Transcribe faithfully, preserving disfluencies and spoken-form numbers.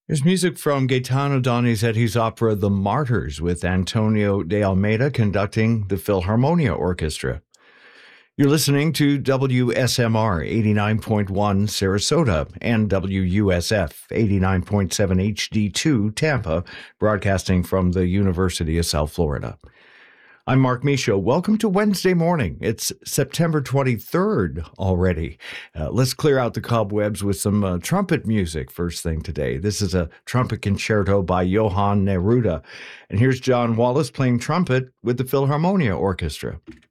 There's music from Gaetano Donizetti's opera The Martyrs with Antonio de Almeida conducting the Philharmonia Orchestra. You're listening to W S M R eighty-nine point one Sarasota and W U S F eighty-nine point seven H D two Tampa, broadcasting from the University of South Florida. I'm Mark Michaud. Welcome to Wednesday morning. It's September twenty-third already. Uh, let's clear out the cobwebs with some uh, trumpet music first thing today. This is a trumpet concerto by Johann Neruda. And here's John Wallace playing trumpet with the Philharmonia Orchestra.